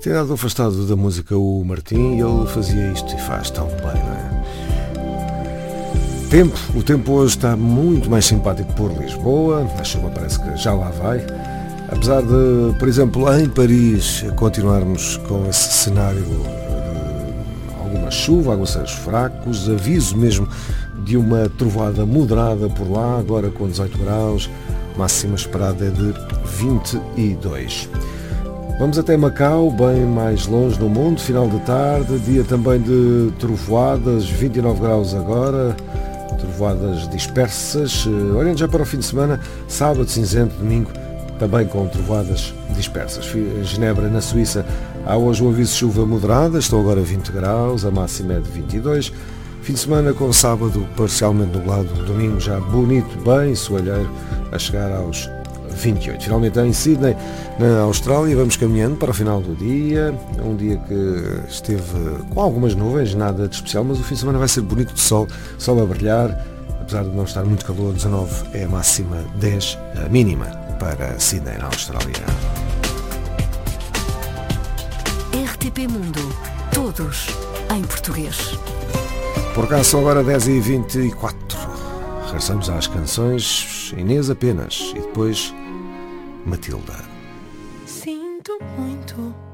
Tem dado afastado da música o Martim e ele fazia isto e faz tão bem, não é? O tempo hoje está muito mais simpático por Lisboa, a chuva parece que já lá vai. Apesar de, por exemplo, em Paris continuarmos com esse cenário de alguma chuva, aguaceiros fracos, aviso mesmo de uma trovoada moderada por lá, agora com 18 graus, máxima esperada é de 22. Vamos até Macau, bem mais longe no mundo, final de tarde, dia também de trovoadas, 29 graus agora, trovoadas dispersas. Olhando já para o fim de semana, sábado cinzento, domingo, também com trovoadas dispersas. Em Genebra, na Suíça, há hoje um aviso de chuva moderada, estão agora 20 graus, a máxima é de 22. Fim de semana com sábado parcialmente nublado, domingo já bonito, bem soalheiro, a chegar aos 28. Finalmente em Sydney, na Austrália, vamos caminhando para o final do dia, um dia que esteve com algumas nuvens, nada de especial, mas o fim de semana vai ser bonito de sol, sol a brilhar, apesar de não estar muito calor, 19 é a máxima, 10 a mínima para Sydney, na Austrália. RTP Mundo, todos em português. Por cá são agora 10h24. Regressamos às canções, Inês apenas, e depois Matilda. Sinto muito